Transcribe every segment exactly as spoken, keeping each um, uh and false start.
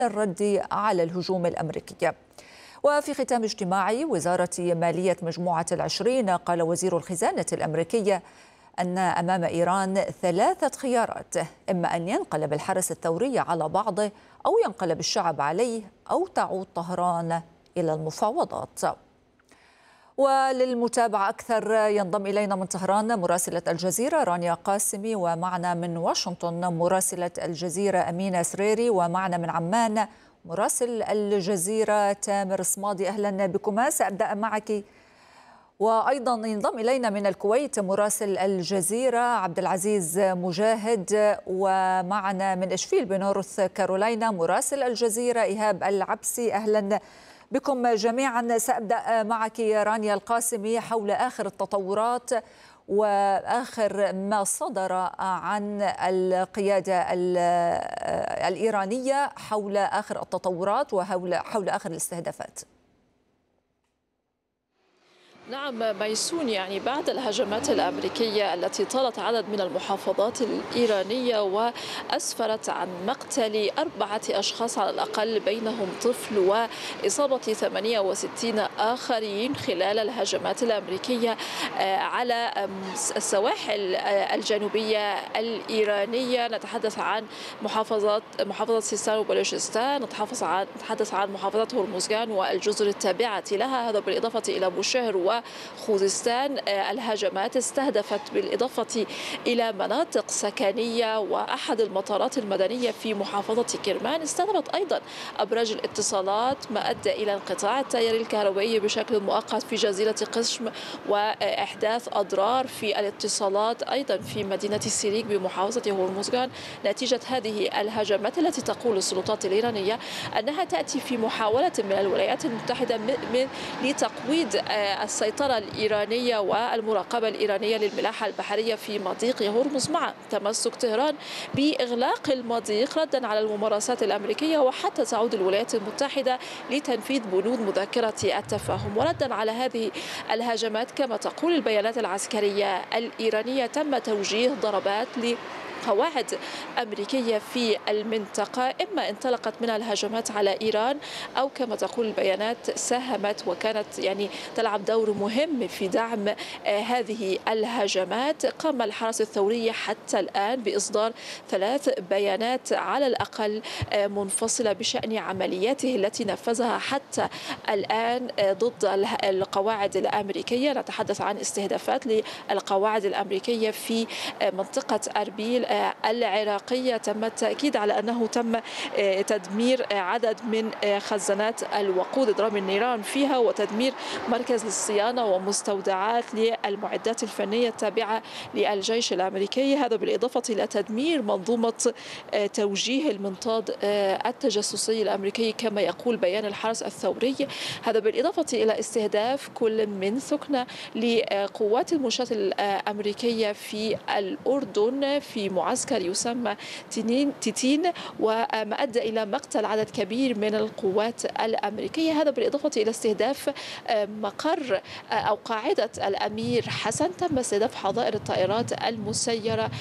الرد على الهجوم الأمريكي. وفي ختام اجتماع وزارة مالية مجموعة العشرين، قال وزير الخزانة الأمريكي أن أمام إيران ثلاثة خيارات: إما أن ينقلب الحرس الثوري على بعضه، أو ينقلب الشعب عليه، أو تعود طهران إلى المفاوضات. وللمتابعة أكثر ينضم إلينا من طهران مراسلة الجزيرة رانيا قاسمي، ومعنا من واشنطن مراسلة الجزيرة أمينة سريري، ومعنا من عمان مراسل الجزيرة تامر صمادي. أهلا بكما. سأبدأ معك. وأيضا ينضم إلينا من الكويت مراسل الجزيرة عبد العزيز مجاهد، ومعنا من إشفيل بنورث كارولاينا مراسل الجزيرة إيهاب العبسي. أهلا بكم جميعا. سأبدأ معك رانيا القاسمي حول آخر التطورات وآخر ما صدر عن القيادة الإيرانية حول آخر التطورات وحول حول آخر الاستهدافات. نعم ميسون، يعني بعد الهجمات الأمريكية التي طالت عدد من المحافظات الإيرانية وأسفرت عن مقتل أربعة أشخاص على الأقل بينهم طفل وإصابة ثمانية وستين آخرين خلال الهجمات الأمريكية على السواحل الجنوبية الإيرانية، نتحدث عن محافظات محافظة سيستان وبلوشستان، نتحدث عن نتحدث عن محافظة هرمزغان والجزر التابعة لها، هذا بالإضافة إلى بوشهر وخوزستان. الهجمات استهدفت بالإضافة إلى مناطق سكنية وأحد المطارات المدنية في محافظة كرمان، استهدفت أيضا أبراج الاتصالات، ما أدى إلى انقطاع التيار الكهربائي بشكل مؤقت في جزيرة قشم وإحداث أضرار في الاتصالات أيضا في مدينة سيريك بمحافظة هرمزغان نتيجة هذه الهجمات التي تقول السلطات الإيرانية أنها تأتي في محاولة من الولايات المتحدة لتقويض السيطرة الإيرانية والمراقبة الإيرانية للملاحة البحرية في مضيق هرمز، مع تمسك طهران بإغلاق المضيق ردا على الممارسات الأمريكية، وحتى تعود الولايات المتحدة لتنفيذ بنود مذكرة التفاهم. وردا على هذه الهجمات كما تقول البيانات العسكرية الإيرانية تم توجيه ضربات ل قواعد أمريكية في المنطقة، إما انطلقت من الهجمات على إيران أو كما تقول البيانات ساهمت وكانت يعني تلعب دور مهم في دعم هذه الهجمات. قام الحرس الثوري حتى الآن بإصدار ثلاث بيانات على الأقل منفصلة بشأن عملياته التي نفذها حتى الآن ضد القواعد الأمريكية. نتحدث عن استهدافات للقواعد الأمريكية في منطقة أربيل العراقية، تم التأكيد على أنه تم تدمير عدد من خزانات الوقود إضرام النيران فيها، وتدمير مركز للصيانة ومستودعات للمعدات الفنية التابعة للجيش الأمريكي، هذا بالإضافة إلى تدمير منظومة توجيه المنطاد التجسسي الأمريكي كما يقول بيان الحرس الثوري، هذا بالإضافة إلى استهداف كل من ثكنة لقوات المنشاة الأمريكية في الأردن في معسكر يسمى تيتين، وما أدى إلى مقتل عدد كبير من القوات الأمريكية، هذا بالإضافة إلى استهداف مقر أو قاعدة الأمير حسن، تم استهداف حظائر الطائرات المسيرة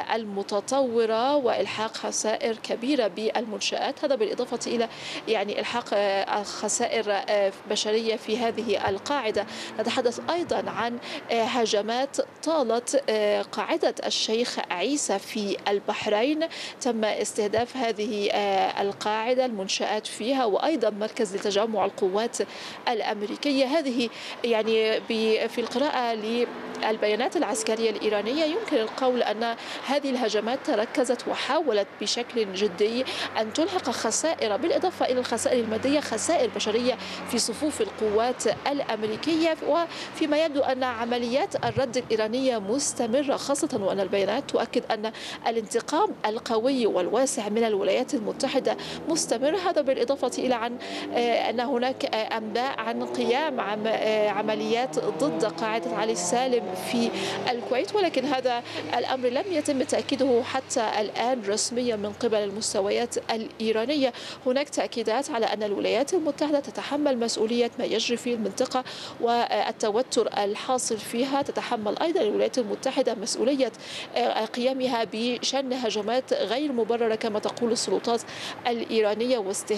المتطورة وإلحاق خسائر كبيرة بالمنشآت، هذا بالإضافة إلى يعني إلحاق خسائر بشرية في هذه القاعدة. نتحدث أيضا عن هجمات طالت قاعدة الشيخ عيسى في البحرين، تم استهداف هذه القاعدة المنشآت فيها وأيضا مركز لتجمع القوات الأمريكية. هذه يعني في القراءة للبيانات العسكرية الإيرانية يمكن القول أن هذه الهجمات تركزت وحاولت بشكل جدي أن تلحق خسائر بالإضافة إلى الخسائر المادية خسائر بشرية في صفوف القوات الأمريكية، وفيما يبدو أن عمليات الرد الإيرانية مستمرة، خاصة وأن البيانات تؤكد أن الانتقام القوي والواسع من الولايات المتحدة مستمر، هذا بالإضافة إلى عن أن هناك أنباء عن قيام عمليات ضد قاعدة علي السالم في الكويت، ولكن هذا الأمر لم يتم تأكيده حتى الآن رسميا من قبل المستويات الإيرانية. هناك تأكيدات على أن الولايات المتحدة تتحمل مسؤولية ما يجري في المنطقة والتوتر الحاصل فيها، تتحمل أيضا الولايات المتحدة مسؤولية قيامها بشن هجمات غير مبررة كما تقول السلطات الإيرانية واستهداف